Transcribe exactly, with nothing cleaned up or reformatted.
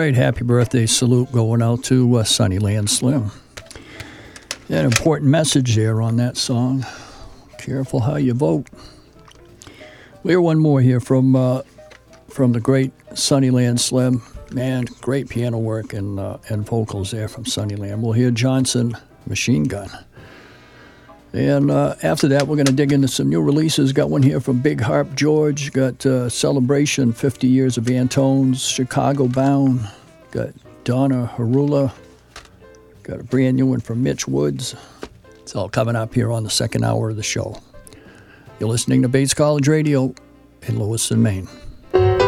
right, happy birthday salute going out to uh, Sunnyland Slim. An important message there on that song. Careful how you vote. We hear one more here from uh, from the great Sunnyland Slim. Man, great piano work and uh, and vocals there from Sunnyland. We'll hear Johnson Machine Gun. And uh, after that, we're going to dig into some new releases. Got one here from Big Harp George. Got uh, Celebration, fifty years of Antones. Chicago Bound. Got Donna Harula. Got a brand new one from Mitch Woods. It's all coming up here on the second hour of the show. You're listening to Bates College Radio in Lewiston, Maine.